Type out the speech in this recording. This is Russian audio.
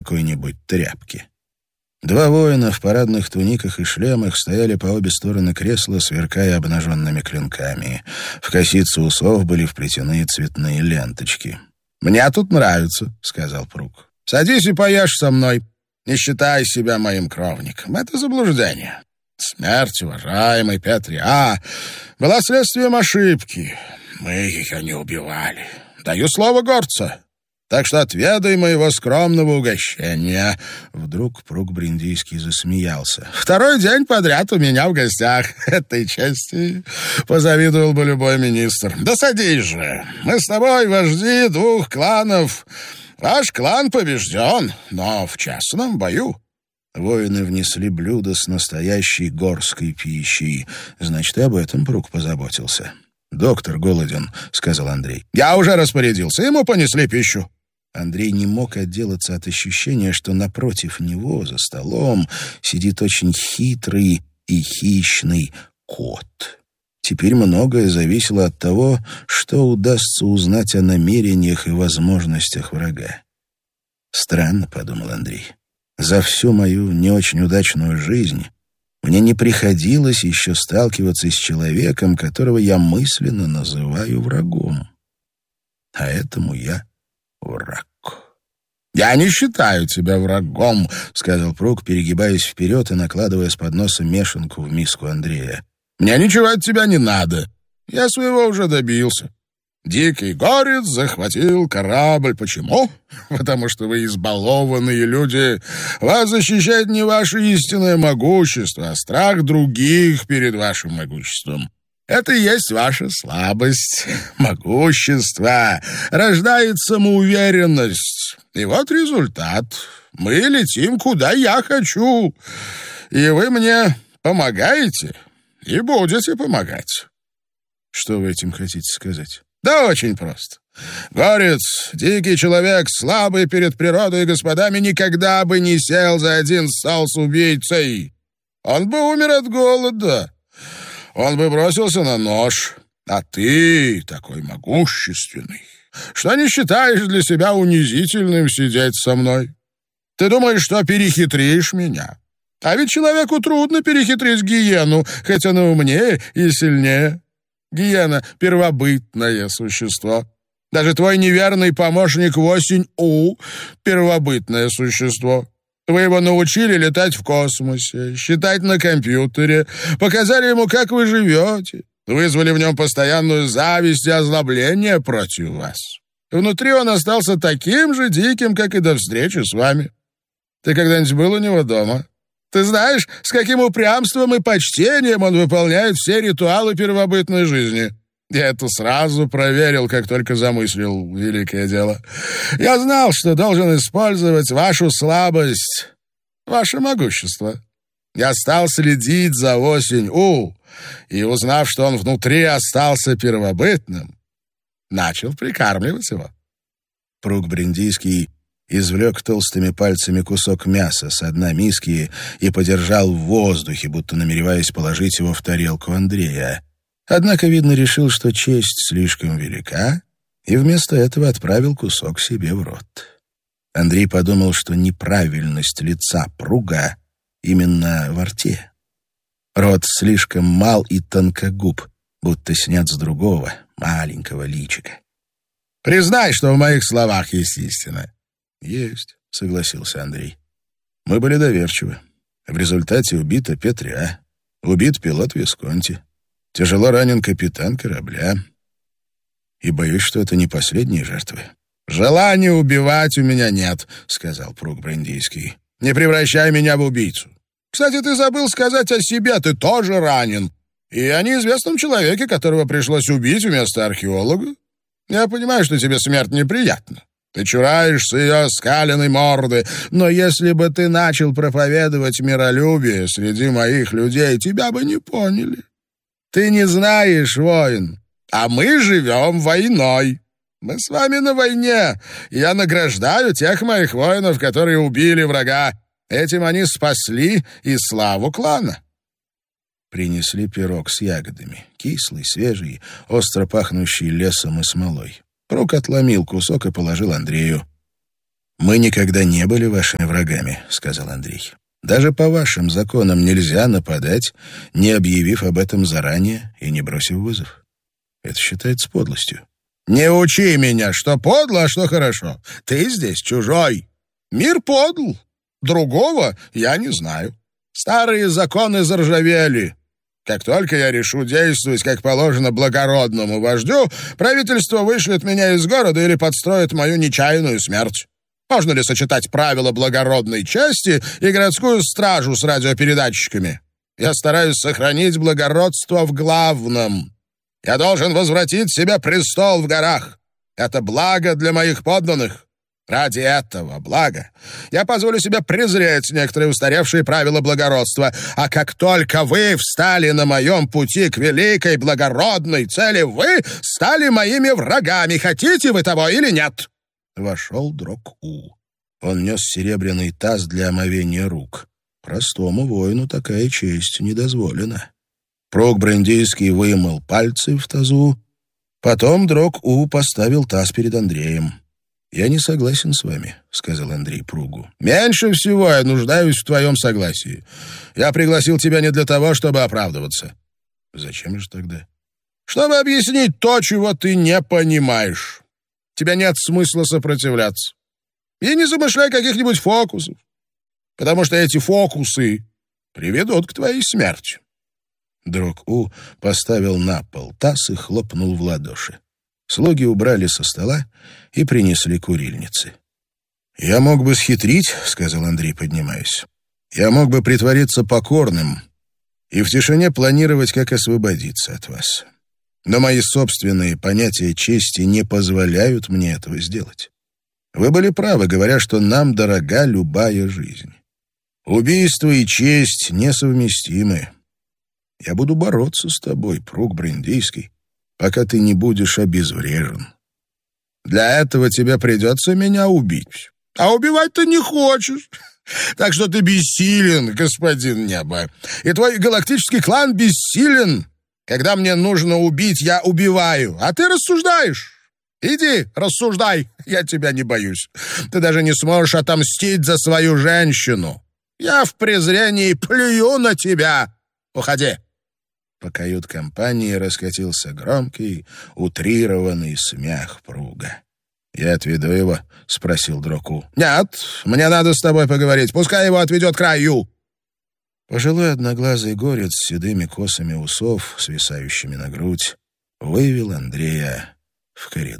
какой-нибудь тряпки. Два воина в парадных туниках и шлемах стояли по обе стороны кресла, сверкая обнаженными клинками. В косицы усов были вплетены цветные ленточки. «Мне тут нравится», — сказал Прук. «Садись и поешь со мной. Не считай себя моим кровником. Это заблуждение. Смерть, уважаемый Петриа, была следствием ошибки. Мы ее не убивали. Даю слово горца. Так что отведай моего скромного угощения». Вдруг Прук Бриндийский засмеялся. «Второй день подряд у меня в гостях. Этой чести позавидовал бы любой министр. Да садись же. Мы с тобой вожди двух кланов. Ваш клан побежден, но в честном бою». Воины внесли блюдо с настоящей горской пищей. Значит, и об этом Прук позаботился. «Доктор голоден», — сказал Андрей. «Я уже распорядился. Ему понесли пищу». Андрей не мог отделаться от ощущения, что напротив него, за столом, сидит очень хитрый и хищный кот. Теперь многое зависело от того, что удастся узнать о намерениях и возможностях врага. «Странно», — подумал Андрей. «За всю мою не очень удачную жизнь мне не приходилось еще сталкиваться с человеком, которого я мысленно называю врагом. А этому я враг». «Я не считаю тебя врагом», — сказал Прук, перегибаясь вперед и накладывая с подноса мешанку в миску Андрея. «Мне ничего от тебя не надо. Я своего уже добился. Дикий горец захватил корабль. Почему? Потому что вы избалованные люди. Вас защищает не ваше истинное могущество, а страх других перед вашим могуществом. Это и есть ваша слабость. Могущество рождает самоуверенность. И вот результат. Мы летим, куда я хочу. И вы мне помогаете и будете помогать». «Что вы этим хотите сказать?» «Да очень просто. Горец, дикий человек, слабый перед природой и господами, никогда бы не сел за один стол с убийцей. Он бы умер от голода. Он бы бросился на нож. А ты такой могущественный, что не считаешь для себя унизительным сидеть со мной. Ты думаешь, что перехитришь меня? А ведь человеку трудно перехитрить гиену, хоть она умнее и сильнее. Гиена — первобытное существо. Даже твой неверный помощник Восень-У — первобытное существо. Вы его научили летать в космосе, считать на компьютере, показали ему, как вы живете, вызвали в нем постоянную зависть и озлобление против вас. Внутри он остался таким же диким, как и до встречи с вами. Ты когда-нибудь был у него дома? Ты знаешь, с каким упрямством и почтением он выполняет все ритуалы первобытной жизни? Я это сразу проверил, как только замыслил великое дело. Я знал, что должен использовать вашу слабость, ваше могущество. Я стал следить за Осень-У, и, узнав, что он внутри остался первобытным, начал прикармливать его». Прук Бриндийский извлек толстыми пальцами кусок мяса с дна миски и подержал в воздухе, будто намереваясь положить его в тарелку Андрея. Однако, видно, решил, что честь слишком велика, и вместо этого отправил кусок себе в рот. Андрей подумал, что неправильность лица Пруга именно во рте. Рот слишком мал и тонкогуб, будто снят с другого, маленького личика. «Признай, что в моих словах есть истина». «Есть», — согласился Андрей. «Мы были доверчивы. В результате убита Петриа, убит пилот Висконти, тяжело ранен капитан корабля. И боюсь, что это не последние жертвы». «Желания убивать у меня нет», — сказал Прук Бриндийский. «Не превращай меня в убийцу. Кстати, ты забыл сказать о себе, ты тоже ранен. И о неизвестном человеке, которого пришлось убить вместо археолога. Я понимаю, что тебе смерть неприятна. Ты чураешься ее скаленной морды, но если бы ты начал проповедовать миролюбие среди моих людей, тебя бы не поняли. Ты не знаешь, воин, а мы живем войной. Мы с вами на войне, и я награждаю тех моих воинов, которые убили врага. Этим они спасли и славу клана». Принесли пирог с ягодами, кислый, свежий, остро пахнущий лесом и смолой. Прук отломил кусок и положил Андрею. «Мы никогда не были вашими врагами», — сказал Андрей. «Даже по вашим законам нельзя нападать, не объявив об этом заранее и не бросив вызов. Это считается подлостью». «Не учи меня, что подло, а что хорошо. Ты здесь чужой. Мир подл. Другого я не знаю. Старые законы заржавели. Как только я решу действовать, как положено благородному вождю, правительство вышлет меня из города или подстроит мою нечаянную смерть. Можно ли сочетать правила благородной части и городскую стражу с радиопередатчиками? Я стараюсь сохранить благородство в главном. Я должен возвратить себе престол в горах. Это благо для моих подданных. Ради этого блага я позволю себе презреть некоторые устаревшие правила благородства. А как только вы встали на моем пути к великой благородной цели, вы стали моими врагами. Хотите вы того или нет?» Вошел Дрог-У. Он нес серебряный таз для омовения рук. Простому воину такая честь не дозволена. Пруг Брендийский вымыл пальцы в тазу. Потом Дрог-У поставил таз перед Андреем. «Я не согласен с вами», — сказал Андрей Пругу. «Меньше всего я нуждаюсь в твоем согласии. Я пригласил тебя не для того, чтобы оправдываться». «Зачем же тогда?» «Чтобы объяснить то, чего ты не понимаешь. Тебе нет смысла сопротивляться. И не замышляй каких-нибудь фокусов, потому что эти фокусы приведут к твоей смерти». Дрог-У поставил на пол таз и хлопнул в ладоши. Слуги убрали со стола и принесли курильницы. «Я мог бы схитрить», — сказал Андрей, поднимаясь. «Я мог бы притвориться покорным и в тишине планировать, как освободиться от вас. Но мои собственные понятия чести не позволяют мне этого сделать. Вы были правы, говоря, что нам дорога любая жизнь. Убийство и честь несовместимы. Я буду бороться с тобой, Пруг Брендийский, пока ты не будешь обезврежен. Для этого тебе придется меня убить. А убивать ты не хочешь. Так что ты бессилен, господин Небо. И твой галактический клан бессилен. Когда мне нужно убить, я убиваю. А ты рассуждаешь. Иди, рассуждай. Я тебя не боюсь. Ты даже не сможешь отомстить за свою женщину. Я в презрении плюю на тебя. Уходи». По кают-компании раскатился громкий, утрированный смех Пруга. «Я отведу его?» — спросил Дрог-У. «Нет, мне надо с тобой поговорить. Пускай его отведет к Раю». Пожилой одноглазый горец с седыми косами усов, свисающими на грудь, вывел Андрея в коридор.